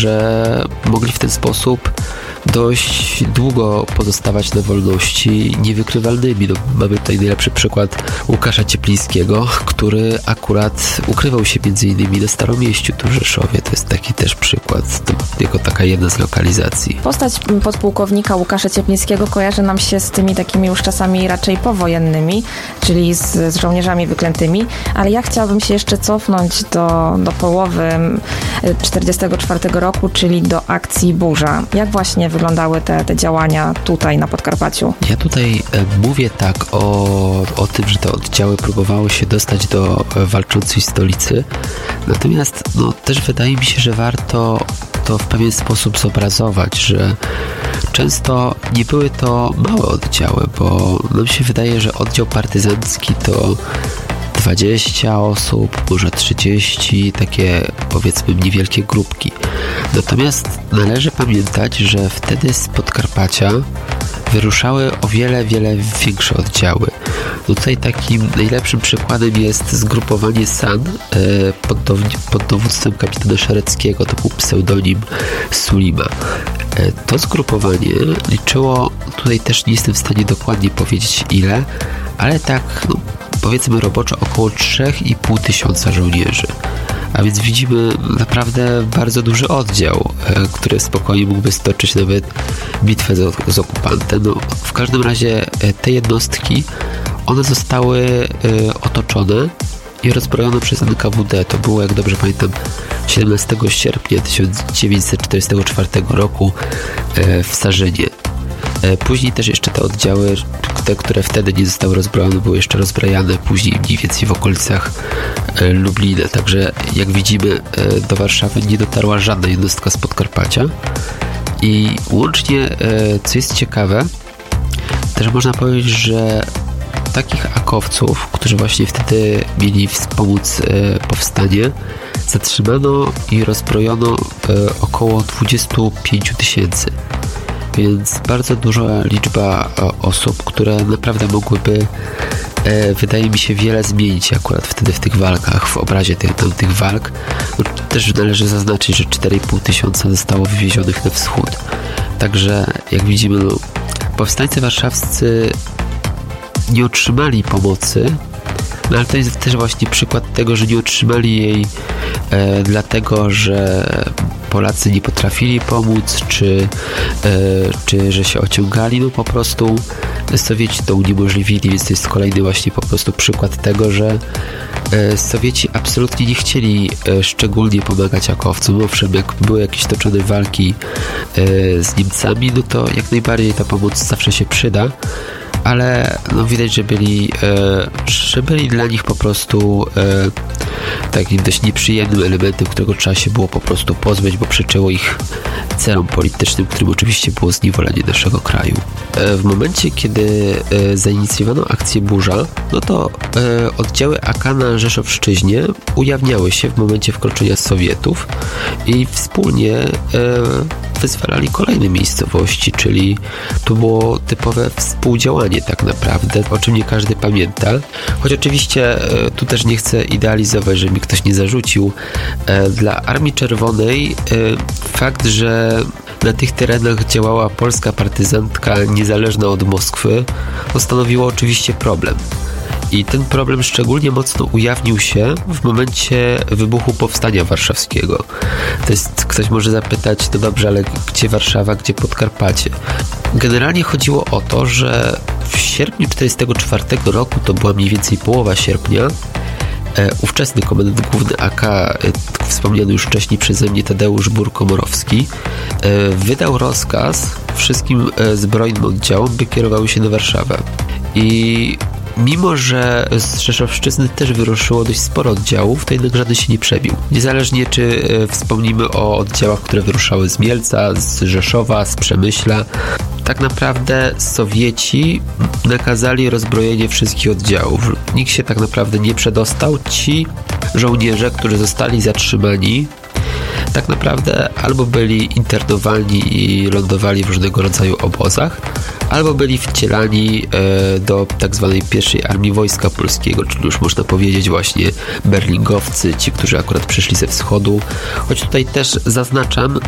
że mogli w ten sposób dość długo pozostawać na wolności niewykrywalnymi. Mamy tutaj najlepszy przykład Łukasza Cieplińskiego, który akurat ukrywał się m.in. na Staromieściu tu w Rzeszowie. To jest taki też przykład, jako taka jedna z lokalizacji. Postać podpułkownika Łukasza Cieplińskiego kojarzy nam się z tymi takimi już czasami raczej powojennymi, czyli z żołnierzami wyklętymi, ale ja chciałabym się jeszcze cofnąć do połowy 1944 roku, czyli do akcji Burza. Jak właśnie wyglądały te działania tutaj na Podkarpaciu? Ja tutaj mówię tak o tym, że te oddziały próbowały się dostać do walczącej stolicy, natomiast też wydaje mi się, że warto to w pewien sposób zobrazować, że często nie były to małe oddziały, bo nam się wydaje, że oddział partyzancki to 20 osób, może 30, takie powiedzmy niewielkie grupki. Natomiast należy pamiętać, że wtedy z Podkarpacia wyruszały o wiele, wiele większe oddziały. Tutaj takim najlepszym przykładem jest zgrupowanie SAN pod dowództwem kapitana Szereckiego, to był pseudonim Sulima. To zgrupowanie liczyło, tutaj też nie jestem w stanie dokładnie powiedzieć ile, ale tak powiedzmy roboczo około 3,5 tysiąca żołnierzy. A więc widzimy naprawdę bardzo duży oddział, który spokojnie mógłby stoczyć nawet bitwę z okupantem. W każdym razie te jednostki, one zostały otoczone i rozbrojone przez NKWD. To było, jak dobrze pamiętam, 17 sierpnia 1944 roku w Sarzynie. Później też jeszcze te oddziały, te, które wtedy nie zostały rozbrojone, były jeszcze rozbrajane później mniej więcej w okolicach Lublina. Także jak widzimy, do Warszawy nie dotarła żadna jednostka z Podkarpacia. I łącznie, co jest ciekawe, też można powiedzieć, że takich akowców, którzy właśnie wtedy mieli wspomóc powstanie, zatrzymano i rozbrojono około 25 tysięcy. Więc bardzo duża liczba osób, które naprawdę mogłyby, wydaje mi się, wiele zmienić akurat wtedy w tych walkach, w obrazie tych walk. Też należy zaznaczyć, że 4,5 tysiąca zostało wywiezionych na wschód. Także jak widzimy, powstańcy warszawscy nie otrzymali pomocy, ale to jest też właśnie przykład tego, że nie otrzymali jej dlatego, że Polacy nie potrafili pomóc, czy że się ociągali. Po prostu Sowieci to uniemożliwili, więc to jest kolejny właśnie po prostu przykład tego, że Sowieci absolutnie nie chcieli szczególnie pomagać akowcom. Owszem, jak były jakieś toczone walki z Niemcami, to jak najbardziej ta pomoc zawsze się przyda, ale widać, że byli dla nich po prostu takim dość nieprzyjemnym elementem, którego trzeba się było po prostu pozbyć, bo przeczyło ich celom politycznym, którym oczywiście było zniewolenie naszego kraju. W momencie, kiedy zainicjowano akcję Burza, to oddziały AK na Rzeszowszczyźnie ujawniały się w momencie wkroczenia Sowietów i wspólnie wyzwalali kolejne miejscowości, czyli to było typowe współdziałanie tak naprawdę, o czym nie każdy pamięta. Choć oczywiście tu też nie chcę idealizować, żeby mi ktoś nie zarzucił. Dla Armii Czerwonej fakt, że na tych terenach działała polska partyzantka niezależna od Moskwy, stanowiło oczywiście problem. I ten problem szczególnie mocno ujawnił się w momencie wybuchu Powstania Warszawskiego. To jest, ktoś może zapytać, no dobrze, ale gdzie Warszawa, gdzie Podkarpacie? Generalnie chodziło o to, że w sierpniu 1944 roku, to była mniej więcej połowa sierpnia, ówczesny komendant główny AK, wspomniany już wcześniej przeze mnie Tadeusz Bur-Komorowski, wydał rozkaz wszystkim zbrojnym oddziałom, by kierowały się na Warszawę. I mimo że z Rzeszowszczyzny też wyruszyło dość sporo oddziałów, to jednak żaden się nie przebił. Niezależnie czy wspomnimy o oddziałach, które wyruszały z Mielca, z Rzeszowa, z Przemyśla, tak naprawdę Sowieci nakazali rozbrojenie wszystkich oddziałów. Nikt się tak naprawdę nie przedostał. Ci żołnierze, którzy zostali zatrzymani, tak naprawdę albo byli internowani i lądowali w różnego rodzaju obozach, albo byli wcielani do tak zwanej pierwszej Armii Wojska Polskiego, czyli już można powiedzieć właśnie berlingowcy, ci, którzy akurat przyszli ze wschodu. Choć tutaj też zaznaczam,